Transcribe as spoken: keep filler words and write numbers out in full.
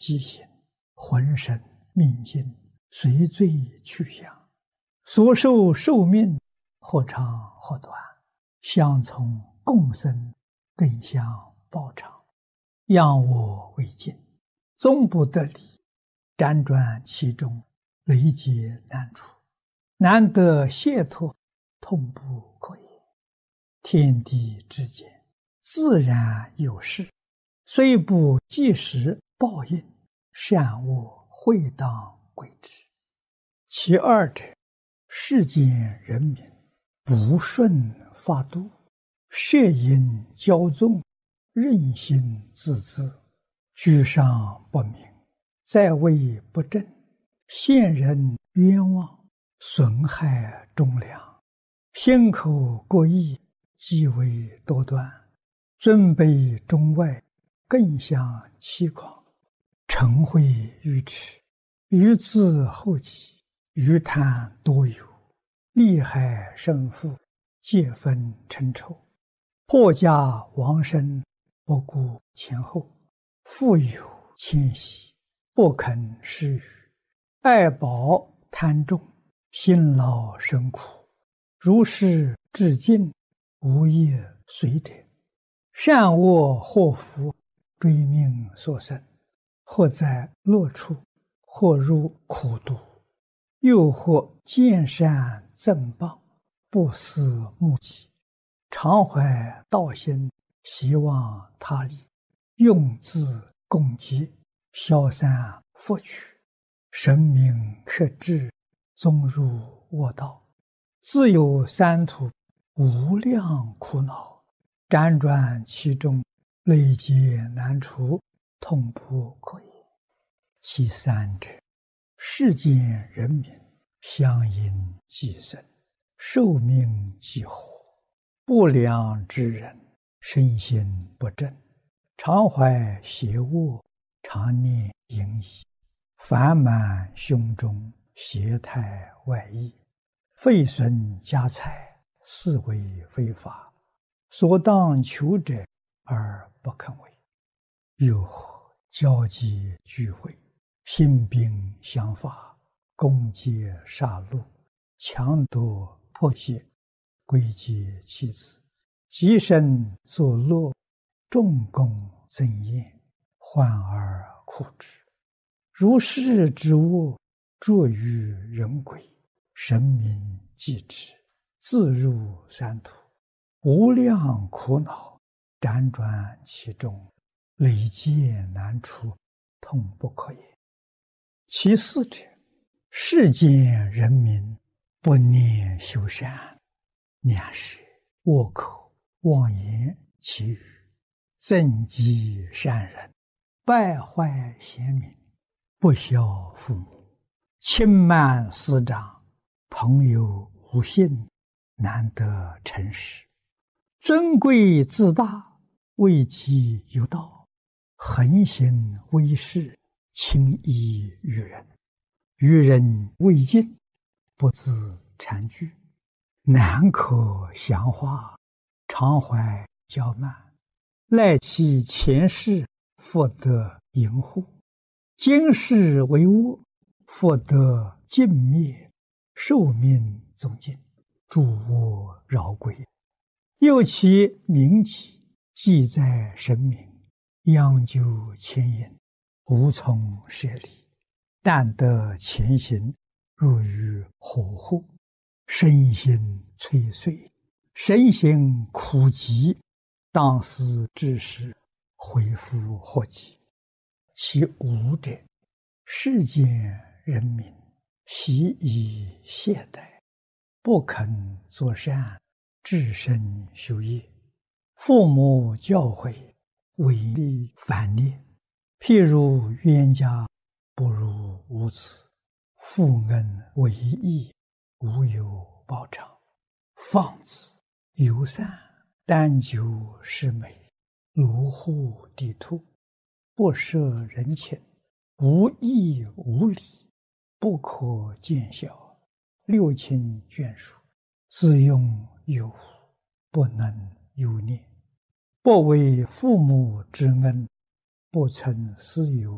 记行，浑身命尽，随罪去向。所受寿命，或长或短，相从共生，更相报长。仰我为镜，终不得离，辗转其中，累劫难除。难得解脱，痛不可言。天地之间，自然有事，虽不即时报应，善恶会当归之。其二者，世间人民不顺法度，摄因骄纵，任心自恣，居上不明，在位不正，陷人冤枉，损害忠良，心口过意，极为多端，尊卑中外，更相欺诳，嗔恚愚痴，愚自后起，愚贪多有，利害胜负，皆分成仇，破家亡身，不顾前后，富有谦息，不肯施予，爱宝贪重，辛劳生苦，如是至尽，无业随者。善恶祸福，追命所生，或在乐处，或入苦毒，又或见善赠报，不思目己，常怀道心，希望他利，用自共济，消散福取，神明克制，终入恶道，自有三途，无量苦恼，辗转其中，累劫难除，痛不可言。其三者，世间人民相因寄生，寿命既活，不良之人，身心不正，常怀邪恶，常念淫逸，烦满胸中，邪态外溢，废损家财，是为非法，所当求者而不肯为。又或交际聚会，兴兵相伐，攻击杀戮，强夺迫胁，归结妻子，极身作乐，重功增艳，患而苦之。如是之恶，著于人鬼，神明继之，自入三途，无量苦恼，辗转其中，累劫难除，痛不可言。其四者，世间人民不念修善，两是恶口妄言绮语，增击善人，败坏贤民，不孝父母，轻慢师长，朋友无信，难得诚实，尊贵自大，位极有道，横行威势，轻易于人，于人未尽，不自惭惧，难可详化，常怀骄慢，赖其前世，复得淫护，今世为恶，复得尽灭，寿命终尽，诸恶饶归。又其名己，记在神明，央究牵引，无从舍离，但得前行，入于火户，身心摧碎，身心苦极，当思之时，恢复祸及。其五者，世间人民习以懈怠，不肯作善，至身修业，父母教诲，违逆反逆，譬如冤家不如无子，父恩为义，无有报偿，放子游散，单求是美，卢户地兔，不摄人情，无义无礼，不可见效，六亲眷属，自用有无，不能忧念，不为父母之恩，不曾师友，